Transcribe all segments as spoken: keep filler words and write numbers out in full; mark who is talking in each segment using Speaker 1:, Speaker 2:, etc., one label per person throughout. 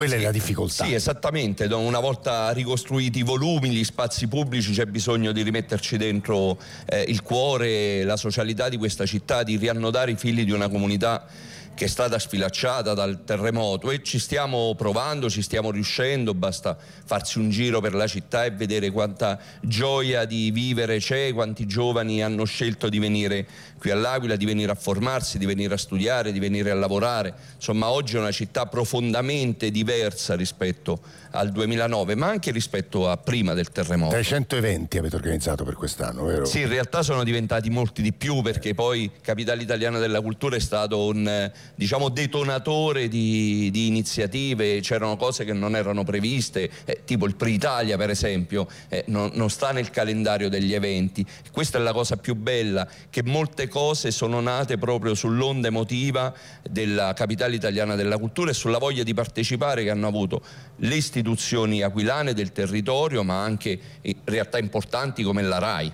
Speaker 1: Quella
Speaker 2: sì,
Speaker 1: è la difficoltà.
Speaker 2: Sì, esattamente. Una volta ricostruiti i volumi, gli spazi pubblici, c'è bisogno di rimetterci dentro eh, il cuore, la socialità di questa città, di riannodare i fili di una comunità che è stata sfilacciata dal terremoto, e ci stiamo provando, ci stiamo riuscendo. Basta farsi un giro per la città e vedere quanta gioia di vivere c'è, quanti giovani hanno scelto di venire qui all'Aquila, di venire a formarsi, di venire a studiare, di venire a lavorare. Insomma, oggi è una città profondamente diversa rispetto al duemilanove, ma anche rispetto a prima del terremoto.
Speaker 1: trecento eventi avete organizzato per quest'anno, vero?
Speaker 2: Sì, in realtà sono diventati molti di più, perché poi Capitale Italiana della Cultura è stato un, diciamo, detonatore di, di iniziative. C'erano cose che non erano previste, eh, tipo il Pre-Italia per esempio, eh, non, non sta nel calendario degli eventi. Questa è la cosa più bella, che molte cose sono nate proprio sull'onda emotiva della Capitale Italiana della Cultura e sulla voglia di partecipare che hanno avuto le istituzioni aquilane del territorio, ma anche realtà importanti come la RAI.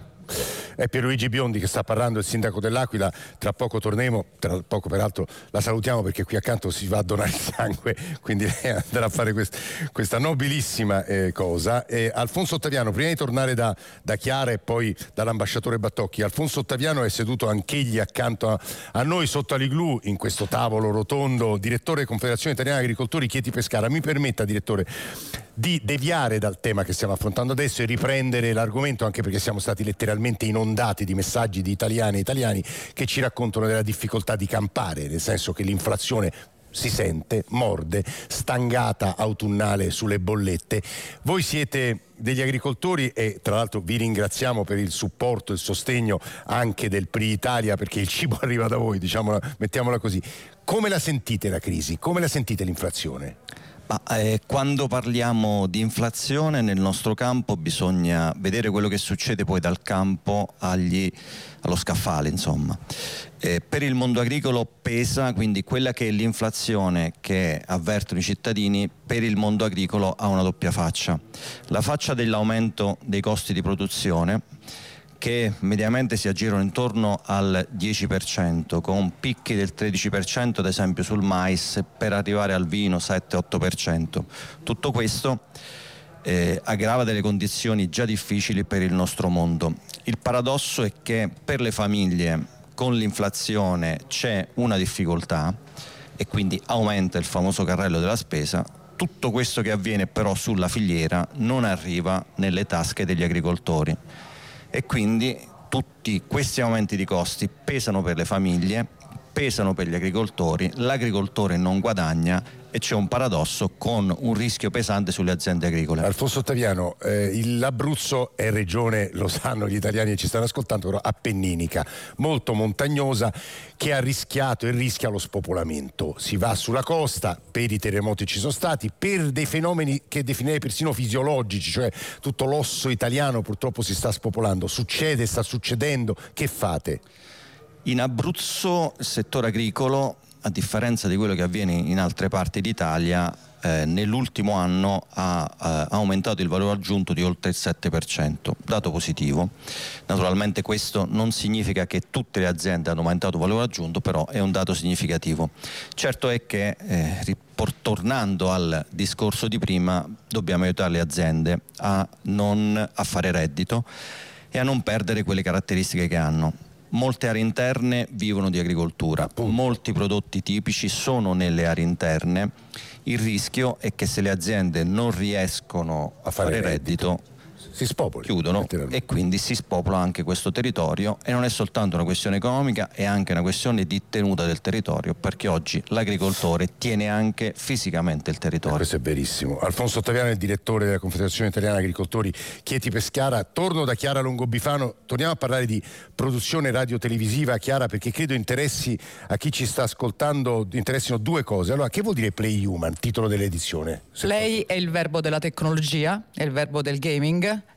Speaker 1: È Pierluigi Biondi che sta parlando, il sindaco dell'Aquila. Tra poco torneremo, tra poco peraltro la salutiamo perché qui accanto si va a donare il sangue, quindi lei andrà a fare quest, questa nobilissima eh, cosa. Eh, Alfonso Ottaviano, prima di tornare da, da Chiara e poi dall'ambasciatore Battocchi, Alfonso Ottaviano è seduto anch'egli accanto a, a noi sotto all'igloo in questo tavolo rotondo, direttore Confederazione Italiana Agricoltori Chieti Pescara. Mi permetta, direttore, di deviare dal tema che stiamo affrontando adesso e riprendere l'argomento, anche perché siamo stati letteralmente inondati di messaggi di italiani e italiani che ci raccontano della difficoltà di campare, nel senso che l'inflazione si sente, morde, stangata autunnale sulle bollette. Voi siete degli agricoltori e tra l'altro vi ringraziamo per il supporto e il sostegno anche del Pre-Italia, perché il cibo arriva da voi, diciamola, mettiamola così. Come la sentite la crisi? Come la sentite l'inflazione?
Speaker 3: Ma, eh, quando parliamo di inflazione nel nostro campo bisogna vedere quello che succede poi dal campo agli, allo scaffale, insomma. Eh, per il mondo agricolo pesa, quindi quella che è l'inflazione che avvertono i cittadini, per il mondo agricolo ha una doppia faccia. La faccia dell'aumento dei costi di produzione, che mediamente si aggirano intorno al dieci per cento, con picchi del tredici per cento ad esempio sul mais, per arrivare al vino sette otto per cento. Tutto questo eh, aggrava delle condizioni già difficili per il nostro mondo. Il paradosso è che per le famiglie con l'inflazione c'è una difficoltà e quindi aumenta il famoso carrello della spesa. Tutto questo che avviene però sulla filiera non arriva nelle tasche degli agricoltori. E quindi tutti questi aumenti di costi pesano per le famiglie, pesano per gli agricoltori, l'agricoltore non guadagna e c'è un paradosso con un rischio pesante sulle aziende agricole.
Speaker 1: Alfonso Ottaviano, eh, l'Abruzzo è regione, lo sanno gli italiani che ci stanno ascoltando, però appenninica, molto montagnosa, che ha rischiato e rischia lo spopolamento. Si va sulla costa, per i terremoti ci sono stati, per dei fenomeni che definirei persino fisiologici, cioè tutto l'osso italiano purtroppo si sta spopolando. Succede, sta succedendo, che fate?
Speaker 3: In Abruzzo il settore agricolo, a differenza di quello che avviene in altre parti d'Italia, eh, nell'ultimo anno ha eh, aumentato il valore aggiunto di oltre il sette per cento, dato positivo. Naturalmente questo non significa che tutte le aziende hanno aumentato il valore aggiunto, però è un dato significativo. Certo è che, eh, tornando al discorso di prima, dobbiamo aiutare le aziende a non a fare reddito e a non perdere quelle caratteristiche che hanno. Molte aree interne vivono di agricoltura, appunto. Molti prodotti tipici sono nelle aree interne. Il rischio è che se le aziende non riescono a fare, fare reddito, reddito
Speaker 1: si spopoli,
Speaker 3: chiudono e quindi si spopola anche questo territorio, e non è soltanto una questione economica, è anche una questione di tenuta del territorio, perché oggi l'agricoltore tiene anche fisicamente il territorio.
Speaker 1: Eh, questo è verissimo. Alfonso Ottaviano è il direttore della Confederazione Italiana Agricoltori Chieti Pescara. Torno da Chiara Longobifano, torniamo a parlare di produzione radio-televisiva, Chiara, perché credo interessi a chi ci sta ascoltando, interessino due cose. Allora, che vuol dire Play Human, titolo dell'edizione?
Speaker 4: Play è il verbo della tecnologia, è il verbo del gaming,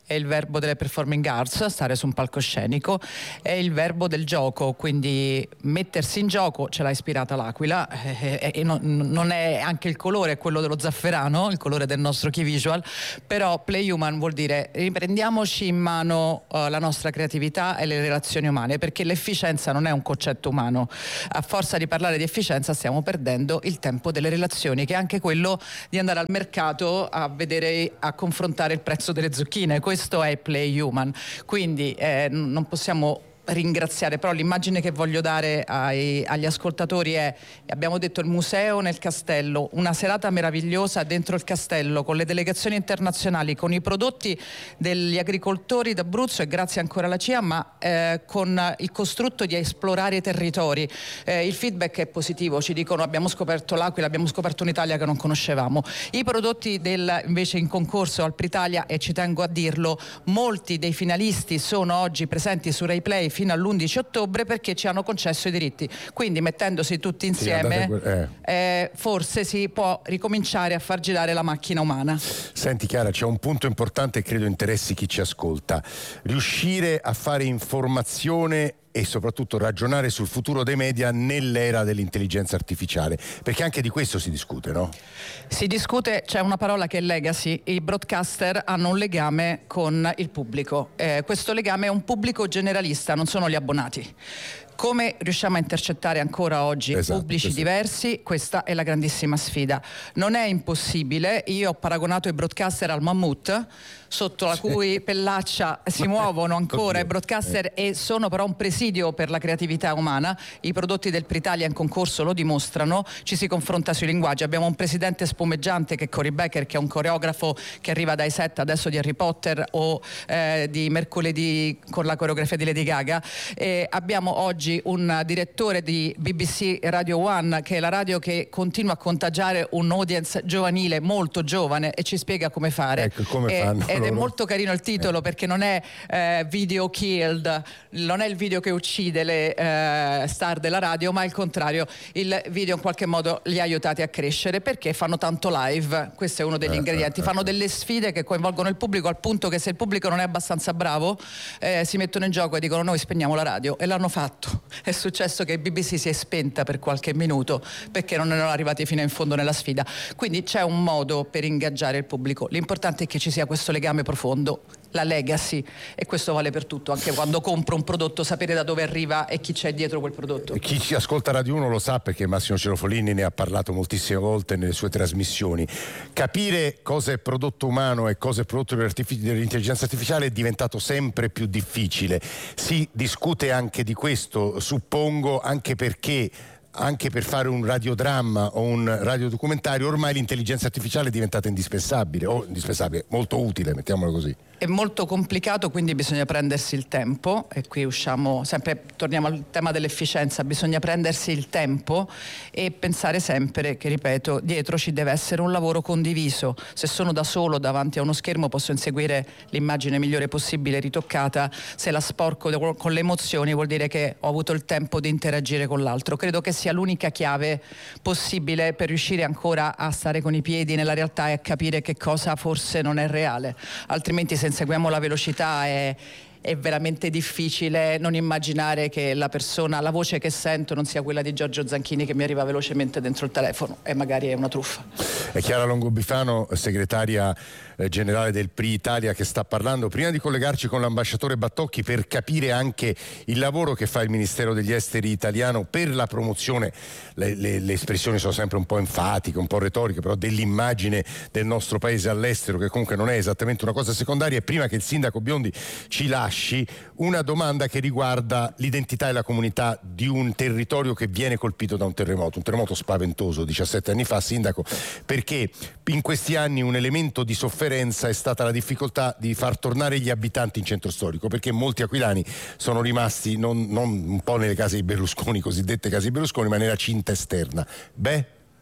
Speaker 4: è il verbo delle performing arts, stare su un palcoscenico, è il verbo del gioco, quindi mettersi in gioco. Ce l'ha ispirata l'Aquila eh, e non, non è anche il colore, è quello dello zafferano, il colore del nostro key visual, però play human vuol dire riprendiamoci in mano uh, la nostra creatività e le relazioni umane, perché l'efficienza non è un concetto umano. A forza di parlare di efficienza stiamo perdendo il tempo delle relazioni, che è anche quello di andare al mercato a vedere, a confrontare il prezzo delle zucchine. Questo è play human, quindi eh, non possiamo ringraziare, però l'immagine che voglio dare ai, agli ascoltatori è, abbiamo detto, il museo nel castello, una serata meravigliosa dentro il castello con le delegazioni internazionali, con i prodotti degli agricoltori d'Abruzzo e grazie ancora alla C I A, ma eh, con il costrutto di esplorare i territori. Eh, il feedback è positivo, ci dicono abbiamo scoperto l'Aquila, abbiamo scoperto un'Italia che non conoscevamo. I prodotti del, invece in concorso al Pritalia, e ci tengo a dirlo, molti dei finalisti sono oggi presenti su RaiPlay fino all'undici ottobre perché ci hanno concesso i diritti, quindi mettendosi tutti insieme sì, eh. Eh, forse si può ricominciare a far girare la macchina umana.
Speaker 1: Senti Chiara, c'è un punto importante che credo interessi chi ci ascolta: riuscire a fare informazione e soprattutto ragionare sul futuro dei media nell'era dell'intelligenza artificiale, perché anche di questo si discute, no?
Speaker 4: Si discute, c'è una parola che è legacy. I broadcaster hanno un legame con il pubblico, eh, questo legame è un pubblico generalista, non sono gli abbonati. Come riusciamo a intercettare ancora oggi esatto, pubblici esatto. diversi? Questa è la grandissima sfida. Non è impossibile, io ho paragonato i broadcaster al mammut, sotto la cui pellaccia si muovono ancora i broadcaster e sono però un presidio per la creatività umana. I prodotti del Pritalia in concorso lo dimostrano, ci si confronta sui linguaggi. Abbiamo un presidente spumeggiante che è Cory Becker, che è un coreografo che arriva dai set adesso di Harry Potter o eh, di Mercoledì con la coreografia di Lady Gaga. E abbiamo oggi un direttore di B B C Radio One, che è la radio che continua a contagiare un audience giovanile molto giovane e ci spiega come fare.
Speaker 1: Ecco, come
Speaker 4: e,
Speaker 1: fanno
Speaker 4: ed
Speaker 1: loro.
Speaker 4: È molto carino il titolo eh. perché non è eh, video killed, non è il video che uccide le eh, star della radio, ma il contrario, il video in qualche modo li ha aiutati a crescere perché fanno tanto live. Questo è uno degli eh, ingredienti. Eh, fanno eh. delle sfide che coinvolgono il pubblico, al punto che se il pubblico non è abbastanza bravo eh, si mettono in gioco e dicono noi spegniamo la radio, e l'hanno fatto. È successo che B B C si è spenta per qualche minuto perché non erano arrivati fino in fondo nella sfida. Quindi c'è un modo per ingaggiare il pubblico. L'importante è che ci sia questo legame profondo, la legacy, e questo vale per tutto, anche quando compro un prodotto, sapere da dove arriva e chi c'è dietro quel prodotto.
Speaker 1: Chi ci ascolta Radio uno lo sa perché Massimo Cerofolini ne ha parlato moltissime volte nelle sue trasmissioni. Capire cosa è prodotto umano e cosa è prodotto dell'intelligenza artificiale è diventato sempre più difficile. Si discute anche di questo, suppongo, anche perché anche per fare un radiodramma o un radiodocumentario ormai l'intelligenza artificiale è diventata indispensabile, o indispensabile, molto utile, mettiamolo così.
Speaker 4: È molto complicato, quindi bisogna prendersi il tempo, e qui usciamo sempre, torniamo al tema dell'efficienza, bisogna prendersi il tempo e pensare sempre che, ripeto, dietro ci deve essere un lavoro condiviso. Se sono da solo davanti a uno schermo posso inseguire l'immagine migliore possibile ritoccata, se la sporco con le emozioni vuol dire che ho avuto il tempo di interagire con l'altro. Credo che sia l'unica chiave possibile per riuscire ancora a stare con i piedi nella realtà e a capire che cosa forse non è reale, altrimenti se inseguiamo la velocità è, è veramente difficile non immaginare che la persona, la voce che sento non sia quella di Giorgio Zanchini che mi arriva velocemente dentro il telefono, e magari è una truffa.
Speaker 1: È Chiara Longobifano, segretaria eh, generale del P R I Italia, che sta parlando. Prima di collegarci con l'ambasciatore Battocchi per capire anche il lavoro che fa il Ministero degli Esteri italiano per la promozione, le, le, le espressioni sono sempre un po' enfatiche, un po' retoriche, però dell'immagine del nostro paese all'estero, che comunque non è esattamente una cosa secondaria, e prima che il sindaco Biondi ci lasci, una domanda che riguarda l'identità e la comunità di un territorio che viene colpito da un terremoto, un terremoto spaventoso diciassette anni fa, sindaco, perché in questi anni un elemento di sofferenza è stata la difficoltà di far tornare gli abitanti in centro storico, perché molti aquilani sono rimasti non, non un po' nelle case di Berlusconi, cosiddette case di Berlusconi, ma nella cinta esterna. Beh,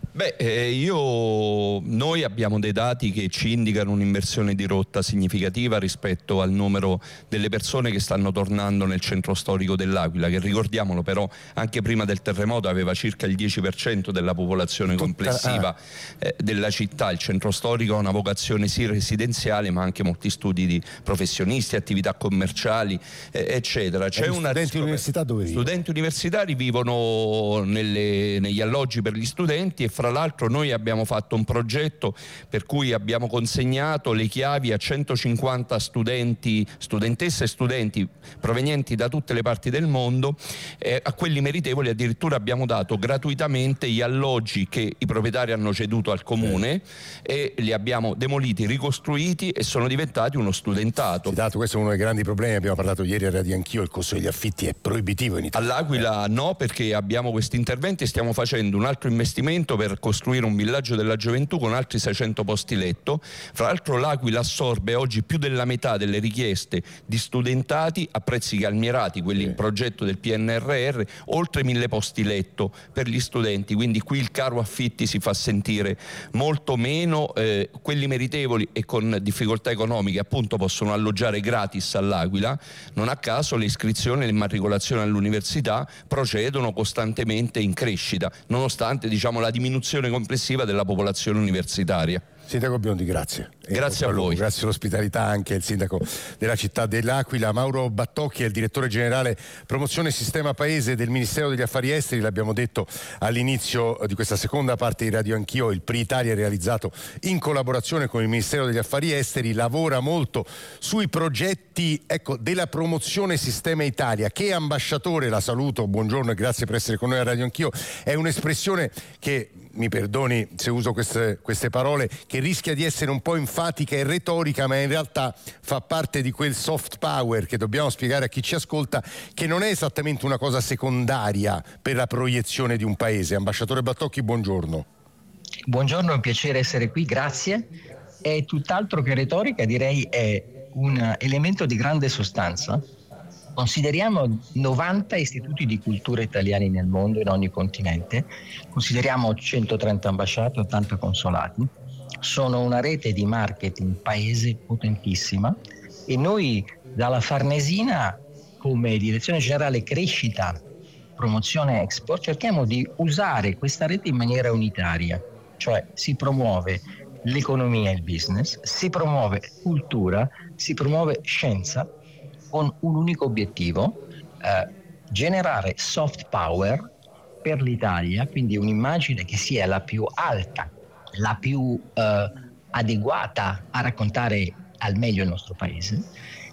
Speaker 2: Beh, eh, io noi abbiamo dei dati che ci indicano un'inversione di rotta significativa rispetto al numero delle persone che stanno tornando nel centro storico dell'Aquila, che ricordiamolo però anche prima del terremoto aveva circa il dieci per cento della popolazione complessiva eh, della città. Il centro storico ha una vocazione sì residenziale, ma anche molti studi di professionisti, attività commerciali, eh, eccetera. C'è
Speaker 1: e
Speaker 2: una
Speaker 1: studenti università dove vivono?
Speaker 2: Studenti universitari vivono nelle, negli alloggi per gli studenti, e fra l'altro noi abbiamo fatto un progetto per cui abbiamo consegnato le chiavi a centocinquanta studenti, studentesse e studenti provenienti da tutte le parti del mondo. Eh, a quelli meritevoli addirittura abbiamo dato gratuitamente gli alloggi che i proprietari hanno ceduto al comune, e li abbiamo demoliti, ricostruiti, e sono diventati uno studentato.
Speaker 1: Sì, dato, questo è uno dei grandi problemi, abbiamo parlato ieri a Radio Anch'io, il costo degli affitti è proibitivo in Italia.
Speaker 2: All'Aquila no, perché abbiamo questi interventi e stiamo facendo un altro investimento per costruire un villaggio della gioventù con altri seicento posti letto. Fra l'altro l'Aquila assorbe oggi più della metà delle richieste di studentati a prezzi calmierati, quelli in progetto del P N R R, oltre mille posti letto per gli studenti, quindi qui il caro affitti si fa sentire molto meno. Eh, quelli meritevoli e con difficoltà economiche appunto possono alloggiare gratis all'Aquila. Non a caso le iscrizioni e l'immatricolazione all'università procedono costantemente in crescita, nonostante diciamo la diminuzione complessiva della popolazione universitaria.
Speaker 1: Sindaco Biondi, grazie.
Speaker 2: Grazie a voi.
Speaker 1: Grazie all'ospitalità anche il sindaco della città dell'Aquila. Mauro Battocchi è il direttore generale promozione e sistema paese del Ministero degli Affari Esteri. L'abbiamo detto all'inizio di questa seconda parte di Radio Anch'io, il P R I Italia realizzato in collaborazione con il Ministero degli Affari Esteri lavora molto sui progetti, ecco, della promozione sistema Italia. Che ambasciatore, la saluto, buongiorno e grazie per essere con noi a Radio Anch'io. È un'espressione che, mi perdoni se uso queste, queste parole, che rischia di essere un po' enfatica e retorica, ma in realtà fa parte di quel soft power che dobbiamo spiegare a chi ci ascolta, che non è esattamente una cosa secondaria per la proiezione di un paese. Ambasciatore Battocchi, buongiorno.
Speaker 5: Buongiorno, è un piacere essere qui, grazie. È tutt'altro che retorica, direi è un elemento di grande sostanza. Consideriamo novanta istituti di cultura italiani nel mondo, in ogni continente, consideriamo centotrenta ambasciate, ottanta consolati, sono una rete di marketing paese potentissima, e noi dalla Farnesina, come Direzione Generale Crescita, Promozione Export, cerchiamo di usare questa rete in maniera unitaria, cioè si promuove l'economia e il business, si promuove cultura, si promuove scienza, con un unico obiettivo, eh, generare soft power per l'Italia, quindi un'immagine che sia la più alta, la più eh, adeguata a raccontare al meglio il nostro paese,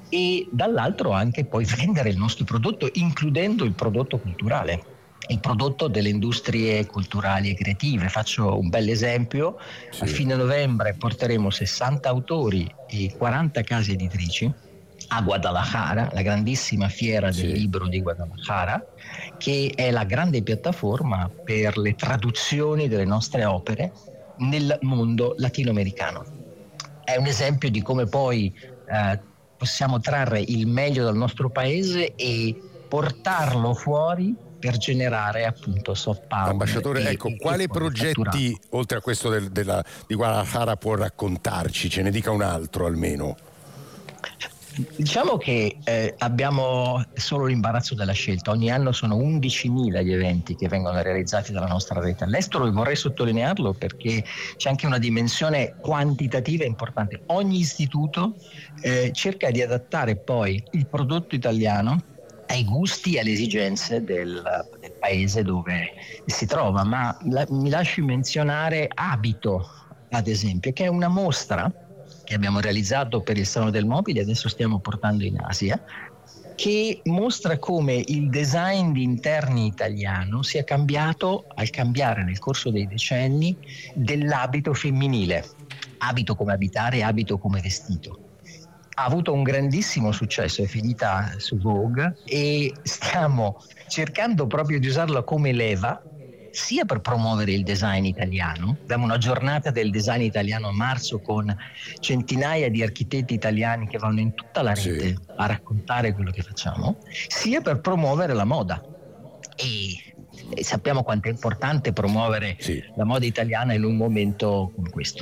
Speaker 5: e dall'altro anche poi vendere il nostro prodotto, includendo il prodotto culturale, il prodotto delle industrie culturali e creative. Faccio un bel esempio: sì. A fine novembre porteremo sessanta autori e quaranta case editrici a Guadalajara, la grandissima fiera del sì. libro di Guadalajara, che è la grande piattaforma per le traduzioni delle nostre opere nel mondo latinoamericano. È un esempio di come poi eh, possiamo trarre il meglio dal nostro paese e portarlo fuori per generare appunto soft power.
Speaker 1: Ambasciatore,
Speaker 5: e,
Speaker 1: ecco,
Speaker 5: e,
Speaker 1: quali
Speaker 5: e
Speaker 1: progetti fatturato. Oltre a questo del, della, di Guadalajara può raccontarci? Ce ne dica un altro almeno.
Speaker 5: Diciamo che eh, abbiamo solo l'imbarazzo della scelta. Ogni anno sono undicimila gli eventi che vengono realizzati dalla nostra rete all'estero, e vorrei sottolinearlo perché c'è anche una dimensione quantitativa importante. Ogni istituto eh, cerca di adattare poi il prodotto italiano ai gusti e alle esigenze del, del paese dove si trova, ma la, mi lasci menzionare Abito, ad esempio, che è una mostra che abbiamo realizzato per il Salone del Mobile, adesso stiamo portando in Asia, che mostra come il design di interni italiano sia cambiato al cambiare nel corso dei decenni dell'abito femminile, abito come abitare, abito come vestito. Ha avuto un grandissimo successo, è finita su Vogue, e stiamo cercando proprio di usarlo come leva sia per promuovere il design italiano. Abbiamo una giornata del design italiano a marzo con centinaia di architetti italiani che vanno in tutta la rete sì. a raccontare quello che facciamo, sia per promuovere la moda. E e sappiamo quanto è importante promuovere sì. la moda italiana in un momento come questo.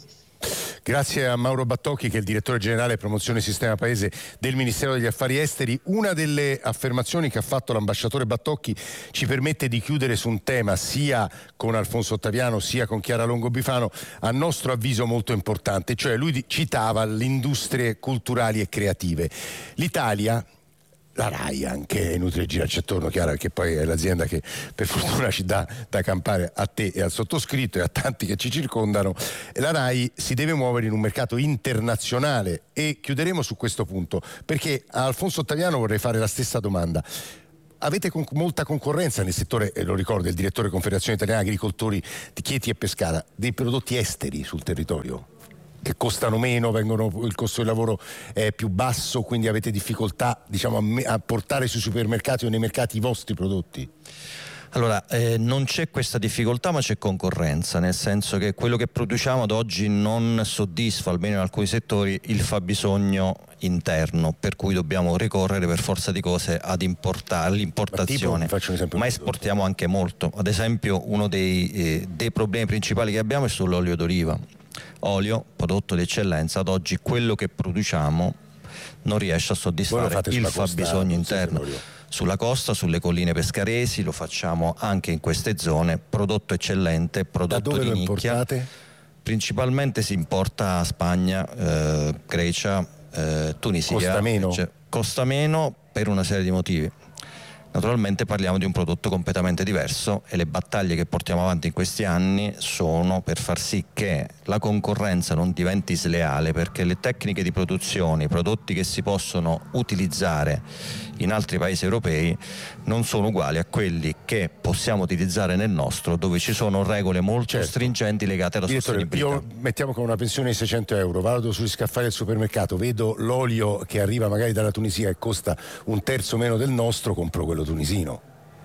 Speaker 1: Grazie a Mauro Battocchi, che è il direttore generale promozione sistema paese del Ministero degli Affari Esteri. Una delle affermazioni che ha fatto l'ambasciatore Battocchi ci permette di chiudere su un tema sia con Alfonso Ottaviano sia con Chiara Longo Bifano, a nostro avviso molto importante, cioè lui citava le industrie culturali e creative. L'Italia, la RAI anche, è inutile girarci attorno, Chiara, che poi è l'azienda che per fortuna ci dà da campare a te e al sottoscritto e a tanti che ci circondano. La RAI si deve muovere in un mercato internazionale e chiuderemo su questo punto, perché a Alfonso Ottaviano vorrei fare la stessa domanda. Avete con- molta concorrenza nel settore, eh, lo ricordo, il direttore Confederazione Italiana Agricoltori di Chieti e Pescara, dei prodotti esteri sul territorio? Che costano meno, vengono, il costo del lavoro è più basso, quindi avete difficoltà, diciamo, a, me, a portare sui supermercati o nei mercati i vostri prodotti?
Speaker 3: Allora, eh, non c'è questa difficoltà, ma c'è concorrenza, nel senso che quello che produciamo ad oggi non soddisfa, almeno in alcuni settori, il fabbisogno interno, per cui dobbiamo ricorrere per forza di cose ad importare, all'importazione, ma, tipo, ma esportiamo anche molto. Ad esempio, uno dei, eh, dei problemi principali che abbiamo è sull'olio d'oliva. Olio, prodotto d'eccellenza, ad oggi quello che produciamo non riesce a soddisfare il fabbisogno interno. Sulla costa, sulle colline pescaresi, lo facciamo anche in queste zone, prodotto eccellente, prodotto
Speaker 1: da dove
Speaker 3: di
Speaker 1: lo
Speaker 3: nicchia.
Speaker 1: Importate?
Speaker 3: Principalmente si importa a Spagna, eh, Grecia, eh, Tunisia.
Speaker 1: Costa meno?
Speaker 3: Cioè, costa meno per una serie di motivi. Naturalmente parliamo di un prodotto completamente diverso e le battaglie che portiamo avanti in questi anni sono per far sì che la concorrenza non diventi sleale, perché le tecniche di produzione, i prodotti che si possono utilizzare in altri paesi europei non sono uguali a quelli che possiamo utilizzare nel nostro, dove ci sono regole molto certo. stringenti legate alla
Speaker 1: Direttore,
Speaker 3: sostenibilità.
Speaker 1: Io mettiamo con una pensione di seicento euro, vado sugli scaffali del supermercato, vedo l'olio che arriva magari dalla Tunisia e costa un terzo meno del nostro, compro quello tunisino.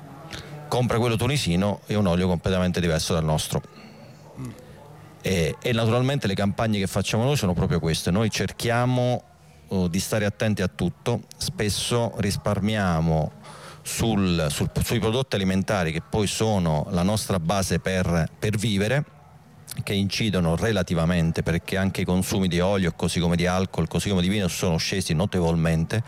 Speaker 3: Compra quello tunisino e un olio completamente diverso dal nostro. E, e naturalmente le campagne che facciamo noi sono proprio queste. Noi cerchiamo uh, di stare attenti a tutto, spesso risparmiamo sul, sul, sui prodotti alimentari che poi sono la nostra base per, per vivere, che incidono relativamente, perché anche i consumi di olio, così come di alcol, così come di vino, sono scesi notevolmente.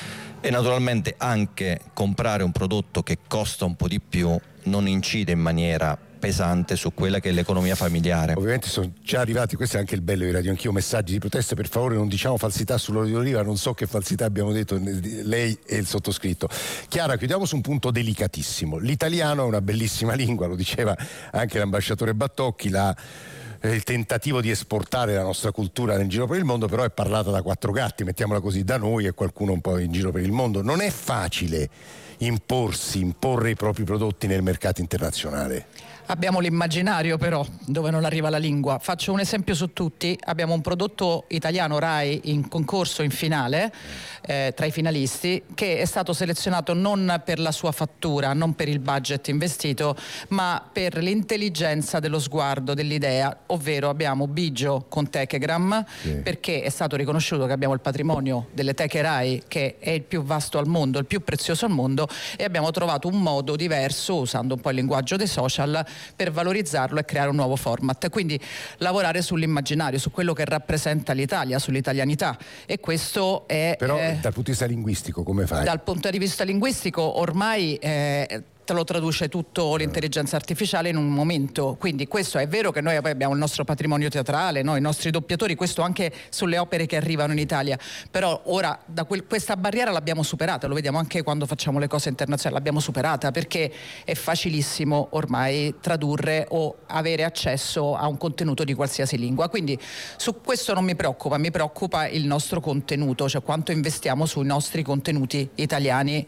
Speaker 3: E naturalmente anche comprare un prodotto che costa un po' di più non incide in maniera pesante su quella che è l'economia familiare.
Speaker 1: Ovviamente sono già arrivati, questo è anche il bello di Radio Anch'io, messaggi di protesta: per favore non diciamo falsità sull'olio d'oliva, non so che falsità abbiamo detto lei e il sottoscritto. Chiara, chiudiamo su un punto delicatissimo. L'italiano è una bellissima lingua, lo diceva anche l'ambasciatore Battocchi, la il tentativo di esportare la nostra cultura nel giro per il mondo, però è parlata da quattro gatti, mettiamola così, da noi e qualcuno un po' in giro per il mondo. Non è facile imporsi, imporre i propri prodotti nel mercato internazionale.
Speaker 4: Abbiamo l'immaginario però, dove non arriva la lingua. Faccio un esempio su tutti: abbiamo un prodotto italiano RAI in concorso in finale, eh, tra i finalisti, che è stato selezionato non per la sua fattura, non per il budget investito, ma per l'intelligenza dello sguardo, dell'idea, ovvero abbiamo Bigio con Techegram, sì. perché è stato riconosciuto che abbiamo il patrimonio delle teche RAI, che è il più vasto al mondo, il più prezioso al mondo, e abbiamo trovato un modo diverso, usando un po' il linguaggio dei social, per valorizzarlo e creare un nuovo format. Quindi lavorare sull'immaginario, su quello che rappresenta l'Italia, sull'italianità, e questo è...
Speaker 1: Però
Speaker 4: eh,
Speaker 1: dal punto di vista linguistico come fai?
Speaker 4: Dal punto di vista linguistico ormai... Eh, te lo traduce tutto l'intelligenza artificiale in un momento, quindi questo è vero che noi poi abbiamo il nostro patrimonio teatrale, no? I nostri doppiatori, questo anche sulle opere che arrivano in Italia, però ora da quel, questa barriera l'abbiamo superata, lo vediamo anche quando facciamo le cose internazionali, l'abbiamo superata perché è facilissimo ormai tradurre o avere accesso a un contenuto di qualsiasi lingua, quindi su questo non mi preoccupa, mi preoccupa il nostro contenuto, cioè quanto investiamo sui nostri contenuti italiani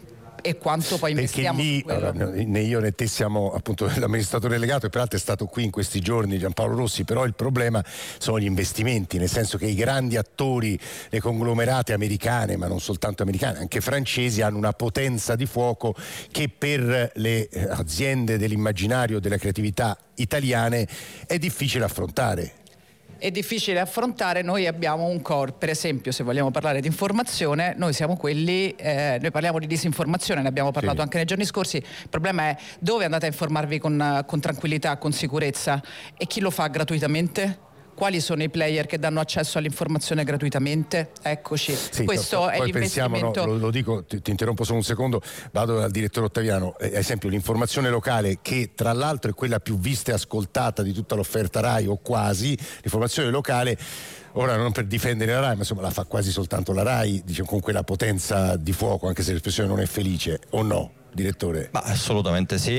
Speaker 4: e quanto poi investiamo.
Speaker 1: Perché lì,
Speaker 4: su quello.
Speaker 1: allora, né io né te siamo appunto l'amministratore delegato, e peraltro è stato qui in questi giorni Giampaolo Rossi, però il problema sono gli investimenti, nel senso che i grandi attori, le conglomerate americane, ma non soltanto americane, anche francesi, hanno una potenza di fuoco che per le aziende dell'immaginario, della creatività italiane è difficile affrontare.
Speaker 4: è difficile affrontare. Noi abbiamo un core, per esempio, se vogliamo parlare di informazione, noi siamo quelli, eh, noi parliamo di disinformazione, ne abbiamo parlato sì. anche nei giorni scorsi. Il problema è dove andate a informarvi con, con tranquillità, con sicurezza, e chi lo fa gratuitamente? Quali sono i player che danno accesso all'informazione gratuitamente? Eccoci,
Speaker 1: sì,
Speaker 4: questo
Speaker 1: poi,
Speaker 4: è
Speaker 1: poi
Speaker 4: l'investimento.
Speaker 1: Pensiamo, no, lo, lo dico, ti, ti interrompo solo un secondo, vado dal direttore Ottaviano. Eh, ad esempio l'informazione locale, che tra l'altro è quella più vista e ascoltata di tutta l'offerta RAI, o quasi, l'informazione locale, ora non per difendere la RAI, ma insomma la fa quasi soltanto la RAI, diciamo, con quella potenza di fuoco, anche se l'espressione non è felice, o no? Direttore?
Speaker 3: Ma assolutamente sì,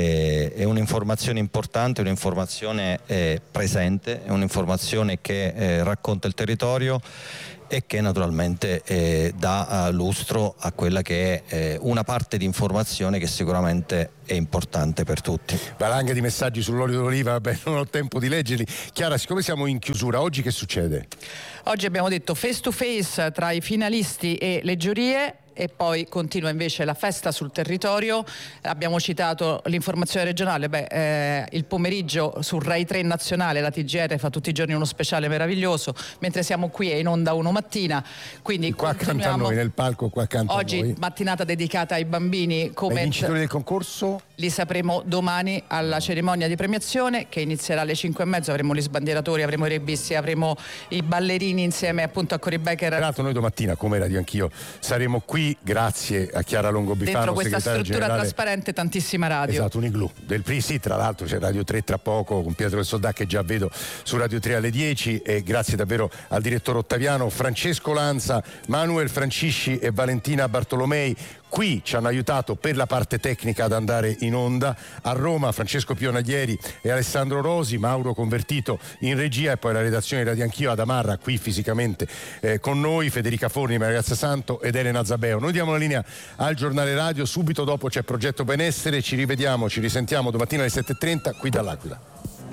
Speaker 3: è, è un'informazione importante, un'informazione eh, presente, è un'informazione che eh, racconta il territorio e che naturalmente eh, dà uh, lustro a quella che è eh, una parte di informazione che sicuramente è importante per tutti.
Speaker 1: Valanga di messaggi sull'olio d'oliva, vabbè, non ho tempo di leggerli. Chiara, siccome siamo in chiusura, oggi che succede?
Speaker 4: Oggi abbiamo detto face to face tra i finalisti e le giurie, e poi continua invece la festa sul territorio. Abbiamo citato l'informazione regionale, beh, eh, il pomeriggio sul Rai tre nazionale la T G R fa tutti i giorni uno speciale meraviglioso, mentre siamo qui è in onda uno mattina, quindi
Speaker 1: qua accanto a noi nel palco, qua accanto
Speaker 4: oggi
Speaker 1: a noi.
Speaker 4: Mattinata dedicata ai bambini. Come
Speaker 1: i vincitori del concorso
Speaker 4: li sapremo domani alla cerimonia di premiazione, che inizierà alle cinque e mezzo. Avremo gli sbandieratori, avremo i rebisti, avremo i ballerini insieme appunto a Cory Becker.
Speaker 1: Tra l'altro noi domattina, come Radio Anch'io, saremo qui grazie a Chiara Longobifano,
Speaker 4: dentro questa
Speaker 1: segretaria
Speaker 4: struttura
Speaker 1: generale,
Speaker 4: trasparente, tantissima radio.
Speaker 1: Esatto, un igloo del P R I. Sì, tra l'altro c'è Radio tre tra poco con Pietro del Soldà, che già vedo su Radio tre alle dieci, e grazie davvero al direttore Ottaviano, Francesco Lanza, Manuel Francisci e Valentina Bartolomei. Qui ci hanno aiutato per la parte tecnica ad andare in onda. A Roma Francesco Pionaglieri e Alessandro Rosi, Mauro Convertito in regia, e poi la redazione di Radio Anch'io ad Amarra, qui fisicamente eh, con noi, Federica Forni, Ragazza Santo ed Elena Zabeo. Noi diamo la linea al giornale radio, subito dopo c'è Progetto Benessere. Ci rivediamo, ci risentiamo domattina alle sette e trenta qui dall'Aquila.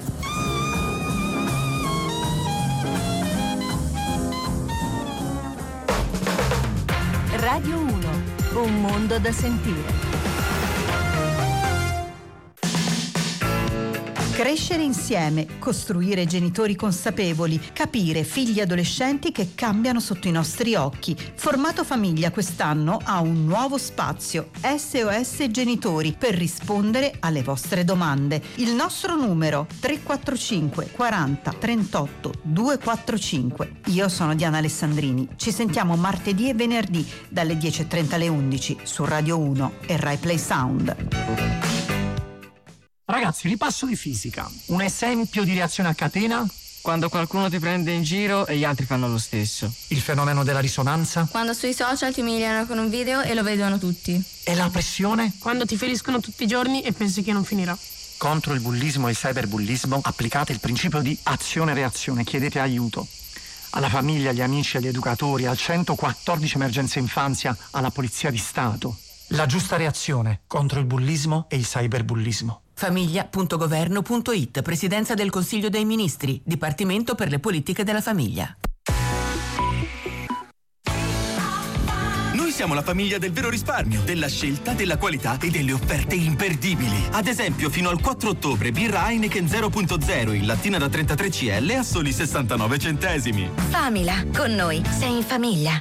Speaker 6: Radio uno, un mondo da sentire. Crescere insieme, costruire genitori consapevoli, capire figli adolescenti che cambiano sotto i nostri occhi. Formato Famiglia quest'anno ha un nuovo spazio, S O S Genitori, per rispondere alle vostre domande. Il nostro numero tre quattro cinque quaranta trentotto duecentoquarantacinque. Io sono Diana Alessandrini. Ci sentiamo martedì e venerdì dalle dieci e trenta alle undici su Radio uno e Rai Play Sound.
Speaker 7: Ragazzi, ripasso di fisica. Un esempio di reazione a catena?
Speaker 8: Quando qualcuno ti prende in giro e gli altri fanno lo stesso.
Speaker 7: Il fenomeno della risonanza?
Speaker 9: Quando sui social ti umiliano con un video e lo vedono tutti.
Speaker 7: E la pressione?
Speaker 10: Quando ti feriscono tutti i giorni e pensi che non finirà.
Speaker 7: Contro il bullismo e il cyberbullismo applicate il principio di azione-reazione. Chiedete aiuto. Alla famiglia, agli amici, agli educatori, al centoquattordici Emergenza Infanzia, alla Polizia di Stato. La giusta reazione contro il bullismo e il cyberbullismo.
Speaker 11: famiglia punto governo punto it, Presidenza del Consiglio dei Ministri, Dipartimento per le Politiche della Famiglia.
Speaker 12: Noi siamo la famiglia del vero risparmio, della scelta, della qualità e delle offerte imperdibili. Ad esempio, fino al quattro ottobre, birra Heineken zero punto zero in lattina da trentatré centilitri a soli sessantanove centesimi.
Speaker 13: Famila, con noi sei in famiglia.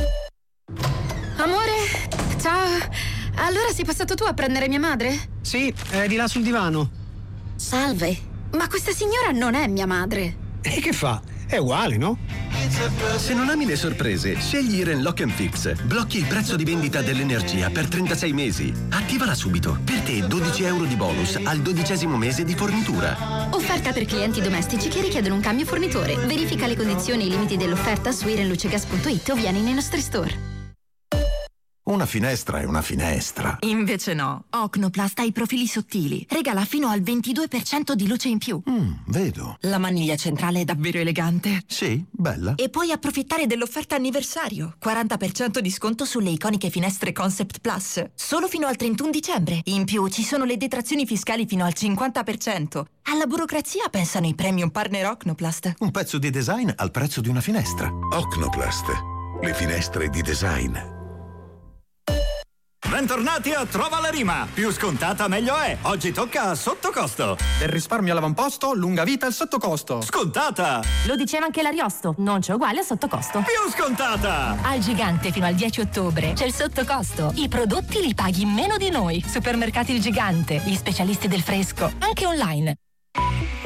Speaker 14: Amore, ciao. Allora sei passato tu a prendere mia madre?
Speaker 15: Sì, è di là sul divano.
Speaker 14: Salve, ma questa signora non è mia madre.
Speaker 15: E che fa? È uguale, no?
Speaker 16: Se non ami le sorprese, scegli Iren Lock and Fix. Blocchi il prezzo di vendita dell'energia per trentasei mesi. Attivala subito. Per te dodici euro di bonus al dodicesimo mese di fornitura.
Speaker 14: Offerta per clienti domestici che richiedono un cambio fornitore. Verifica le condizioni e i limiti dell'offerta su irenlucegas punto it o vieni nei nostri store.
Speaker 17: Una finestra è una finestra.
Speaker 11: Invece no. Ocnoplast ha i profili sottili. Regala fino al ventidue per cento di luce in più.
Speaker 17: Mm, vedo.
Speaker 11: La maniglia centrale è davvero elegante.
Speaker 17: Sì, bella.
Speaker 11: E puoi approfittare dell'offerta anniversario. quaranta per cento di sconto sulle iconiche finestre Concept Plus. Solo fino al trentuno dicembre. In più ci sono le detrazioni fiscali fino al cinquanta per cento. Alla burocrazia pensano i premium partner Ocnoplast.
Speaker 17: Un pezzo di design al prezzo di una finestra.
Speaker 18: Ocnoplast. Le finestre di design. Bentornati a Trova la Rima. Più scontata meglio è. Oggi tocca a sottocosto.
Speaker 19: Del risparmio all'avamposto, lunga vita al sottocosto.
Speaker 18: Scontata.
Speaker 20: Lo diceva anche l'Ariosto. Non c'è uguale a sottocosto.
Speaker 18: Più scontata.
Speaker 20: Al Gigante fino al dieci ottobre c'è il sottocosto. I prodotti li paghi meno di noi. Supermercati Il Gigante, gli specialisti del fresco, anche online.